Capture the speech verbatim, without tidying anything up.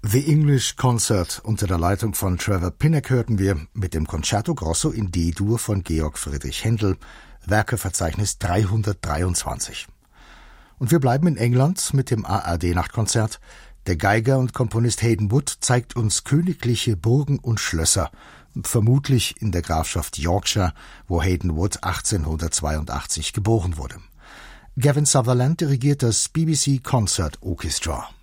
The English Concert unter der Leitung von Trevor Pinnock hörten wir mit dem Concerto Grosso in D-Dur von Georg Friedrich Händel, Werkeverzeichnis dreihundertdreiundzwanzig. Und wir bleiben in England mit dem A R D-Nachtkonzert. Der Geiger und Komponist Haydn Wood zeigt uns königliche Burgen und Schlösser, vermutlich in der Grafschaft Yorkshire, wo Haydn Wood achtzehnhundertzweiundachtzig geboren wurde. Gavin Sutherland dirigiert das B B C Concert Orchestra.